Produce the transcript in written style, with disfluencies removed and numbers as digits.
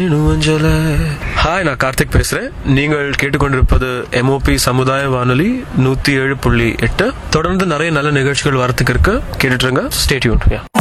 Hi, நான் கார்த்திக் பேசுறேன். நீங்கள் கேட்டுக்கொண்டிருப்பது MOP சமுதாய வானொலி 107.8. தொடர்ந்து நிறைய நல்ல நிகழ்ச்சிகள் வரத்துக்கு இருக்கு. கேட்டுட்டு இருங்க. Stay tuned.